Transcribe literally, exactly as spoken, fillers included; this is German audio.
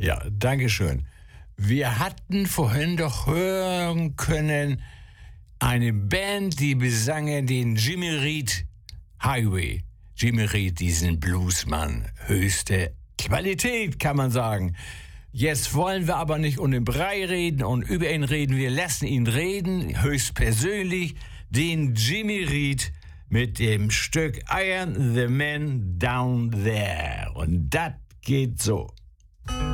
Ja, Dankeschön. Wir hatten vorhin doch hören können, eine Band, die besangen den Jimmy Reed Highway. Jimmy Reed, diesen Bluesmann, höchste Qualität, kann man sagen. Jetzt wollen wir aber nicht um den Brei reden und über ihn reden. Wir lassen ihn reden, höchstpersönlich, den Jimmy Reed mit dem Stück Iron the Man Down There. Und das geht so.